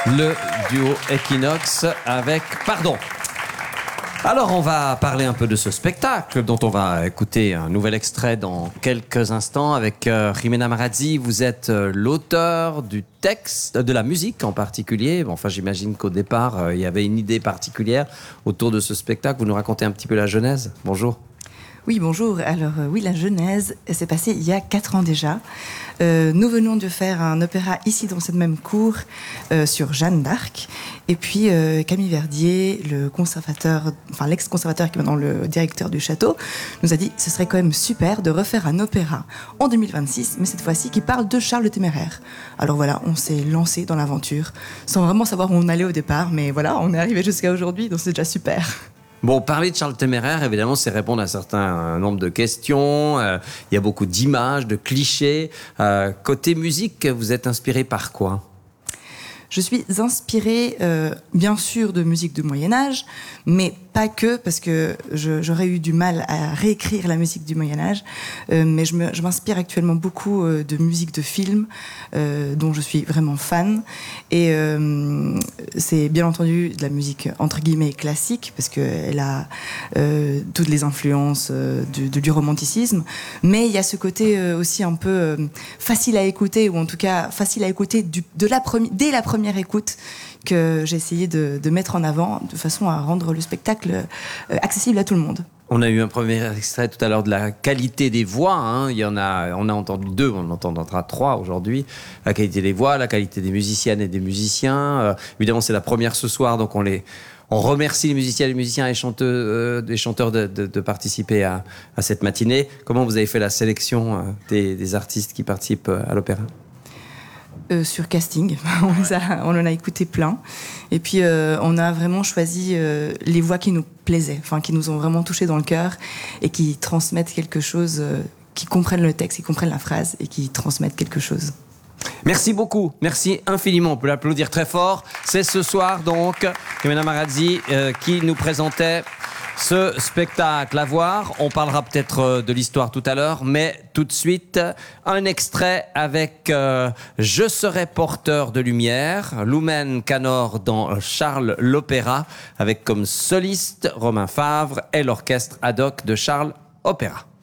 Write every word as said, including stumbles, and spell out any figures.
le duo Equinox avec Pardon. Alors on va parler un peu de ce spectacle dont on va écouter un nouvel extrait dans quelques instants avec euh, Jimena Marazzi. Vous êtes euh, l'auteur du texte, de la musique en particulier. Bon, enfin j'imagine qu'au départ euh, il y avait une idée particulière autour de ce spectacle. Vous nous racontez un petit peu la genèse. Bonjour. Oui, bonjour. Alors euh, oui, la genèse s'est passée il y a quatre ans déjà. Euh, nous venons de faire un opéra ici dans cette même cour euh, sur Jeanne d'Arc. Et puis euh, Camille Verdier, le conservateur, enfin l'ex-conservateur qui est maintenant le directeur du château, nous a dit ce serait quand même super de refaire un opéra en deux mille vingt-six, mais cette fois-ci qui parle de Charles le Téméraire. Alors voilà, on s'est lancé dans l'aventure sans vraiment savoir où on allait au départ, mais voilà, on est arrivé jusqu'à aujourd'hui, donc c'est déjà super. Bon, parler de Charles Téméraire, évidemment, c'est répondre à un certain nombre de questions. Euh, il y a beaucoup d'images, de clichés. Euh, côté musique, vous êtes inspiré par quoi ? Je suis inspirée, euh, bien sûr, de musique du Moyen-Âge, mais pas que, parce que je, j'aurais eu du mal à réécrire la musique du Moyen-Âge. Euh, mais je, me, je m'inspire actuellement beaucoup euh, de musique de film, euh, dont je suis vraiment fan. Et euh, c'est bien entendu de la musique, entre guillemets, classique, parce qu'elle a euh, toutes les influences euh, du, du romanticisme. Mais il y a ce côté euh, aussi un peu euh, facile à écouter, ou en tout cas facile à écouter du, de la premi- dès la première première écoute que j'ai essayé de, de mettre en avant de façon à rendre le spectacle euh, accessible à tout le monde. On a eu un premier extrait tout à l'heure de la qualité des voix. Hein. Il y en a, on a entendu deux, on en entendra trois aujourd'hui. La qualité des voix, la qualité des musiciennes et des musiciens. Euh, évidemment, c'est la première ce soir, donc on les, on remercie les musiciens, les musiciens et chanteurs, euh, les chanteurs de, de, de participer à, à cette matinée. Comment vous avez fait la sélection euh, des, des artistes qui participent à l'opéra ? Euh, sur casting, on, les a, on en a écouté plein, et puis euh, on a vraiment choisi euh, les voix qui nous plaisaient, enfin qui nous ont vraiment touchés dans le cœur et qui transmettent quelque chose, euh, qui comprennent le texte, qui comprennent la phrase et qui transmettent quelque chose. Merci beaucoup, merci infiniment, on peut l'applaudir très fort. C'est ce soir donc Jimena Marazzi euh, qui nous présentait ce spectacle à voir. On parlera peut-être de l'histoire tout à l'heure, mais tout de suite, un extrait avec euh, Je serai porteur de lumière, Lumen Canor dans Charles l'Opéra, avec comme soliste Romain Favre et l'orchestre ad hoc de Charles Opéra.